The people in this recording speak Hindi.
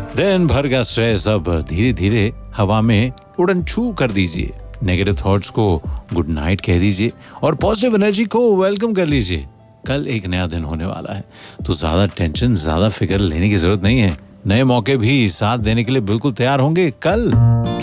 दिन भर का स्ट्रेस अब धीरे धीरे हवा में उड़न छू कर दीजिए। नेगेटिव थॉट्स को गुड नाइट कह दीजिए और पॉजिटिव एनर्जी को वेलकम कर लीजिए। कल एक नया दिन होने वाला है, तो ज्यादा टेंशन, ज्यादा फिक्र लेने की जरूरत नहीं है। नए मौके भी साथ देने के लिए बिल्कुल तैयार होंगे कल।